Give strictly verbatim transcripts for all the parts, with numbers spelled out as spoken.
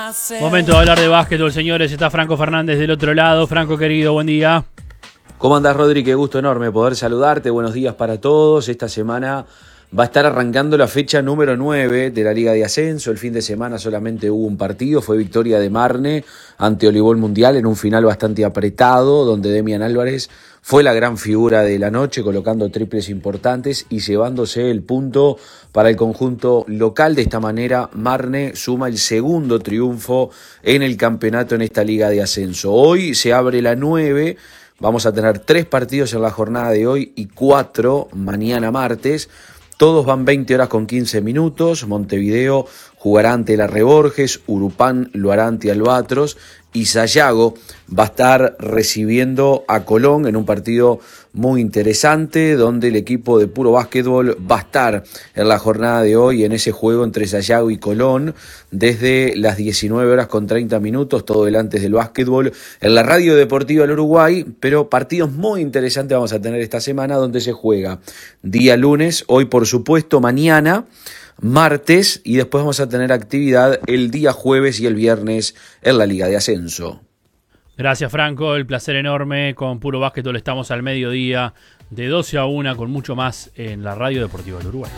Momento de hablar de básquetbol, señores. Está Franco Fernández del otro lado. Franco, querido, buen día. ¿Cómo andás, Rodri? Qué gusto enorme poder saludarte. Buenos días para todos. Esta semana va a estar arrancando la fecha número nueve de la Liga de Ascenso. El fin de semana solamente hubo un partido. Fue victoria de Marne ante Olivol Mundial en un final bastante apretado, donde Demian Álvarez fue la gran figura de la noche, colocando triples importantes y llevándose el punto para el conjunto local. De esta manera, Marne suma el segundo triunfo en el campeonato en esta Liga de Ascenso. Hoy se abre la nueve. Vamos a tener tres partidos en la jornada de hoy y cuatro mañana martes. Todos van veinte horas con quince minutos. Montevideo jugará ante la Reborges, Urupán lo hará ante Albatros y Sayago va a estar recibiendo a Colón en un partido muy interesante, donde el equipo de puro básquetbol va a estar en la jornada de hoy en ese juego entre Sayago y Colón desde las diecinueve horas con treinta minutos, todo el antes del básquetbol en la Radio Deportiva del Uruguay. Pero partidos muy interesantes vamos a tener esta semana, donde se juega día lunes, hoy por supuesto, mañana martes, y después vamos a tener actividad el día jueves y el viernes en la Liga de Ascenso. Gracias, Franco, el placer enorme. Con Puro Básquetbol estamos al mediodía de doce a una con mucho más en la Radio Deportiva del Uruguay.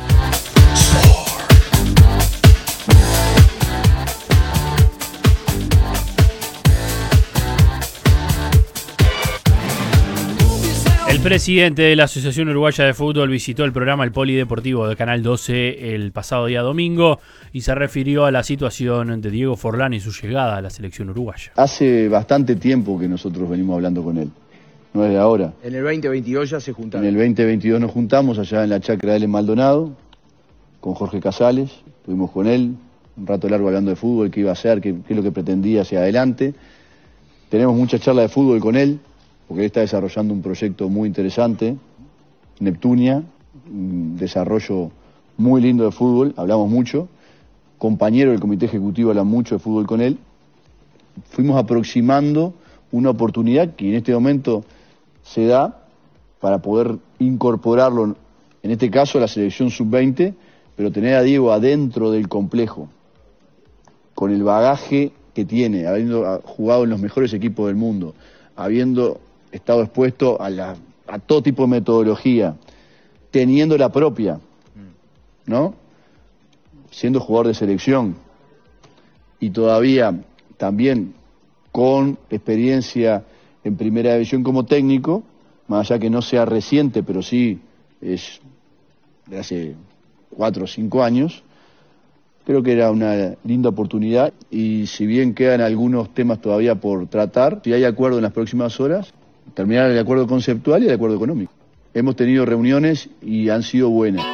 El presidente de la Asociación Uruguaya de Fútbol visitó el programa El Polideportivo de Canal doce el pasado día domingo y se refirió a la situación de Diego Forlán y su llegada a la selección uruguaya. Hace bastante tiempo que nosotros venimos hablando con él, no es de ahora. En el veinte veintidós ya se juntaron. En el veinte veintidós nos juntamos allá en la chacra de él en Maldonado, con Jorge Casales, estuvimos con él un rato largo hablando de fútbol, qué iba a hacer, qué, qué es lo que pretendía hacia adelante. Tenemos mucha charla de fútbol con él, porque él está desarrollando un proyecto muy interesante, Neptunia, un desarrollo muy lindo de fútbol, hablamos mucho, compañero del comité ejecutivo habla mucho de fútbol con él. Fuimos aproximando una oportunidad que en este momento se da para poder incorporarlo, en este caso a la selección sub veinte, pero tener a Diego adentro del complejo, con el bagaje que tiene, habiendo jugado en los mejores equipos del mundo, habiendo estado expuesto a, la, a todo tipo de metodología, teniendo la propia, ¿no? Siendo jugador de selección y todavía también con experiencia en primera división como técnico, más allá que no sea reciente, pero sí es de hace cuatro o cinco años, creo que era una linda oportunidad y si bien quedan algunos temas todavía por tratar, si hay acuerdo en las próximas horas, terminar el acuerdo conceptual y el acuerdo económico. Hemos tenido reuniones y han sido buenas.